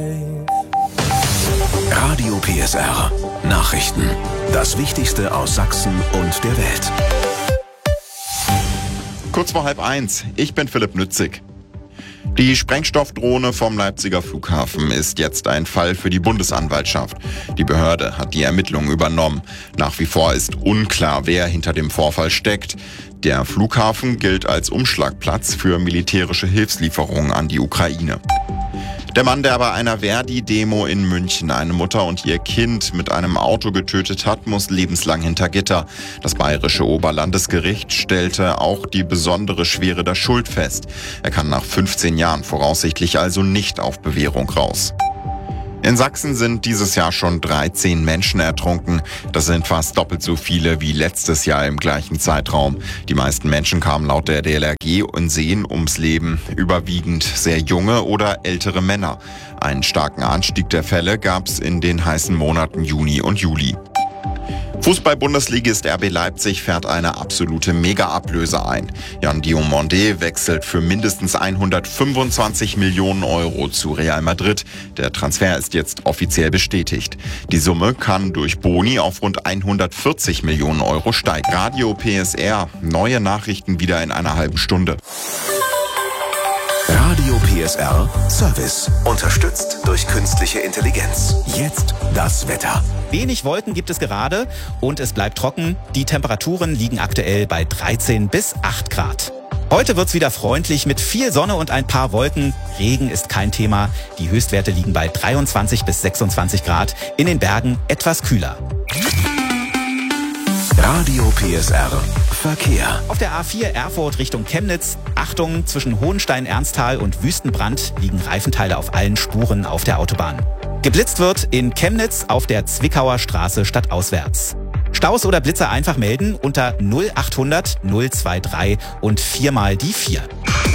Radio PSR. Nachrichten. Das Wichtigste aus Sachsen und der Welt. Kurz vor 12:30. Ich bin Philipp Nützig. Die Sprengstoffdrohne vom Leipziger Flughafen ist jetzt ein Fall für die Bundesanwaltschaft. Die Behörde hat die Ermittlungen übernommen. Nach wie vor ist unklar, wer hinter dem Vorfall steckt. Der Flughafen gilt als Umschlagplatz für militärische Hilfslieferungen an die Ukraine. Der Mann, der bei einer Verdi-Demo in München eine Mutter und ihr Kind mit einem Auto getötet hat, muss lebenslang hinter Gitter. Das bayerische Oberlandesgericht stellte auch die besondere Schwere der Schuld fest. Er kann nach 15 Jahren voraussichtlich also nicht auf Bewährung raus. In Sachsen sind dieses Jahr schon 13 Menschen ertrunken. Das sind fast doppelt so viele wie letztes Jahr im gleichen Zeitraum. Die meisten Menschen kamen laut der DLRG und Seen ums Leben. Überwiegend sehr junge oder ältere Männer. Einen starken Anstieg der Fälle gab es in den heißen Monaten Juni und Juli. Fußball-Bundesligist RB Leipzig fährt eine absolute Mega-Ablöse ein. Jan Diomande wechselt für mindestens 125 Millionen Euro zu Real Madrid. Der Transfer ist jetzt offiziell bestätigt. Die Summe kann durch Boni auf rund 140 Millionen Euro steigen. Radio PSR, neue Nachrichten wieder in einer halben Stunde. Radio PSR Service. Unterstützt durch künstliche Intelligenz. Jetzt das Wetter. Wenig Wolken gibt es gerade und es bleibt trocken. Die Temperaturen liegen aktuell bei 13 bis 8 Grad. Heute wird's wieder freundlich mit viel Sonne und ein paar Wolken. Regen ist kein Thema. Die Höchstwerte liegen bei 23 bis 26 Grad. In den Bergen etwas kühler. Radio PSR Verkehr. Auf der A4 Erfurt Richtung Chemnitz. Achtung, zwischen Hohenstein-Ernsthal und Wüstenbrand liegen Reifenteile auf allen Spuren auf der Autobahn. Geblitzt wird in Chemnitz auf der Zwickauer Straße stadtauswärts. Staus oder Blitzer einfach melden unter 0800 023 und 4 mal die 4.